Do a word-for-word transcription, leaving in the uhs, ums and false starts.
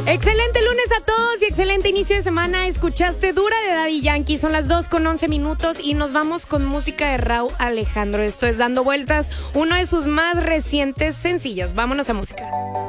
Excelente lunes a todos y excelente inicio de semana. Escuchaste Dura de Daddy Yankee. Son las dos con once minutos y nos vamos con música de Rauw Alejandro. Esto es Dando Vueltas, uno de sus más recientes sencillos. Vámonos a música.